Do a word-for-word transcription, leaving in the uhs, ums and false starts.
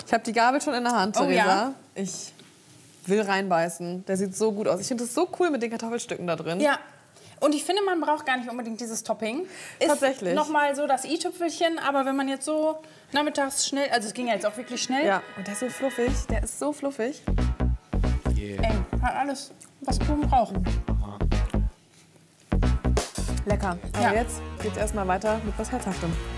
Ich habe die Gabel schon in der Hand, Theresa. Oh, ja? Ich will reinbeißen. Der sieht so gut aus. Ich finde das so cool mit den Kartoffelstücken da drin. Ja. Und ich finde, man braucht gar nicht unbedingt dieses Topping. Ist Tatsächlich. Nochmal so das i-Tüpfelchen, aber wenn man jetzt so nachmittags schnell, also es ging ja jetzt auch wirklich schnell. Ja, und der ist so fluffig. Der ist so fluffig. Yeah. Ey, hat alles, was Kuchen braucht. Lecker. Aber Ja. jetzt geht's erstmal weiter mit was Herzhaftem.